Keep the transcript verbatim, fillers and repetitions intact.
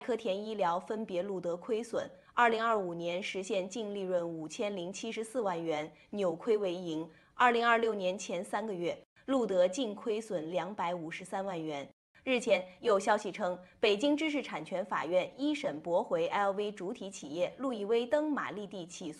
科田医疗分别录得亏损，二零二五年实现净利润五千零七十四万元，扭亏为盈。二零二六年前三个月录得净亏损两百五十三万元。日前有消息称，北京知识产权法院一审驳回 L V 主体企业路易威登玛丽地起诉。